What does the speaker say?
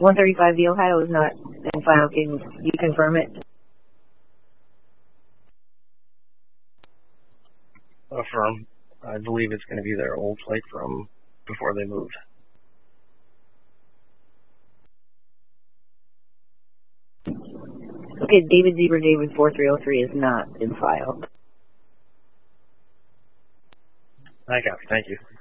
135 The Ohio is not in file. Can you confirm it? Affirm. I believe it's going to be their old plate from before they moved. Okay, David Zebra David 4303 is not in file. I got it. Thank you.